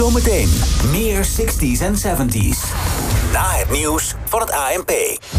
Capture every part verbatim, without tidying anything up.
Zometeen meer zestig's en zeventig's. Na het nieuws van het A N P.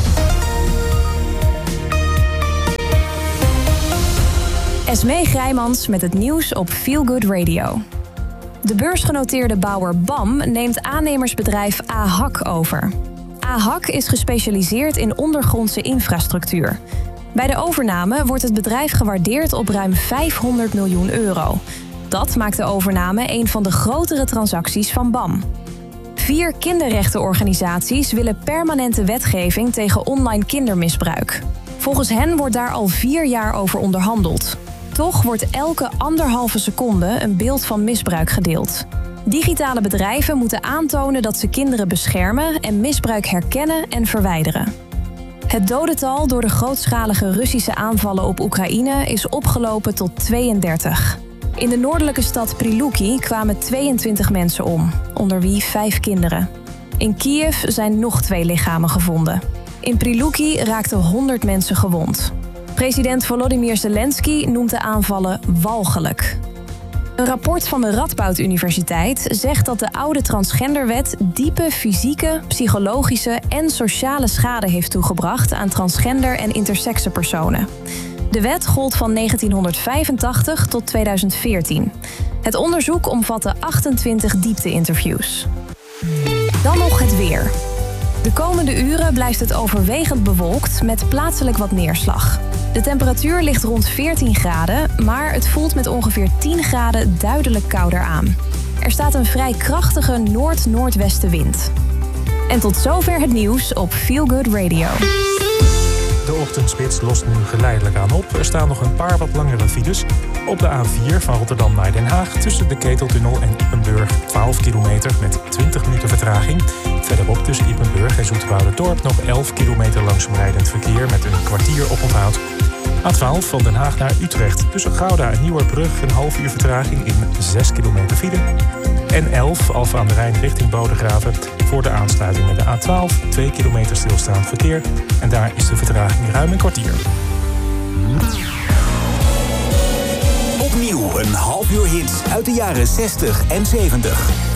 Esmee Grijmans met het nieuws op Feel Good Radio. De beursgenoteerde bouwer B A M neemt aannemersbedrijf A H A C over. A H A C is gespecialiseerd in ondergrondse infrastructuur. Bij de overname wordt het bedrijf gewaardeerd op ruim vijfhonderd miljoen euro. Dat maakt de overname een van de grotere transacties van B A M. Vier kinderrechtenorganisaties willen permanente wetgeving tegen online kindermisbruik. Volgens hen wordt daar al vier jaar over onderhandeld. Toch wordt elke anderhalve seconde een beeld van misbruik gedeeld. Digitale bedrijven moeten aantonen dat ze kinderen beschermen en misbruik herkennen en verwijderen. Het dodental door de grootschalige Russische aanvallen op Oekraïne is opgelopen tot tweeëndertig. In de noordelijke stad Prilupki kwamen tweeëntwintig mensen om, onder wie vijf kinderen. In Kiev zijn nog twee lichamen gevonden. In Prilupki raakten honderd mensen gewond. President Volodymyr Zelensky noemt de aanvallen walgelijk. Een rapport van de Radboud Universiteit zegt dat de oude transgenderwet diepe fysieke, psychologische en sociale schade heeft toegebracht aan transgender en intersexe personen. De wet gold van negentienhonderdvijfentachtig tot tweeduizend veertien. Het onderzoek omvatte achtentwintig diepte-interviews. Dan nog het weer. De komende uren blijft het overwegend bewolkt met plaatselijk wat neerslag. De temperatuur ligt rond veertien graden, maar het voelt met ongeveer tien graden duidelijk kouder aan. Er staat een vrij krachtige noord-noordwestenwind. En tot zover het nieuws op Feel Good Radio. De ochtendspits lost nu geleidelijk aan op. Er staan nog een paar wat langere files. Op de A vier van Rotterdam naar Den Haag tussen de Keteltunnel en Ypenburg twaalf kilometer met twintig minuten vertraging. Verderop tussen Ypenburg en Zoeterwoude-Dorp nog elf kilometer langzaam rijdend verkeer met een kwartier oponthoud. A twaalf van Den Haag naar Utrecht tussen Gouda en Nieuwerbrug een half uur vertraging in zes kilometer file. En elf Alphen aan de Rijn richting Bodegraven voor de aansluiting met de A twaalf twee kilometer stilstaand verkeer. En daar is de vertraging ruim een kwartier. Opnieuw een half uur hits uit de jaren zestig en zeventig.